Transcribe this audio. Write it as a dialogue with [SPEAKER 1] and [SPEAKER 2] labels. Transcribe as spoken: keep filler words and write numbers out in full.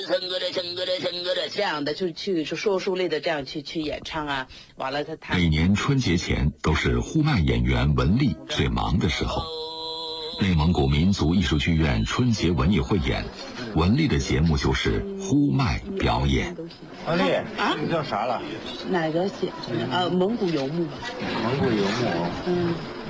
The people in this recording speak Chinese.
[SPEAKER 1] 这样的，就是去说书类的这样去去演唱啊，完了他他
[SPEAKER 2] 每年春节前都是呼麦演员文丽最忙的时候。内蒙古民族艺术剧院春节文艺汇演，文丽的节目就是呼麦表演。
[SPEAKER 3] 文丽
[SPEAKER 1] 啊，
[SPEAKER 3] 你叫啥了？
[SPEAKER 1] 哪个写？呃，蒙古游牧。
[SPEAKER 3] 蒙古游牧。
[SPEAKER 1] 嗯。